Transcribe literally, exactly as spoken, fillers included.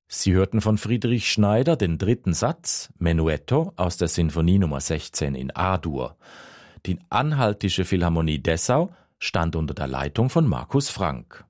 Sie hörten von Friedrich Schneider den dritten Satz, Menuetto aus der Sinfonie Nummer sechzehn in A-Dur. Die Anhaltische Philharmonie Dessau stand unter der Leitung von Markus Frank.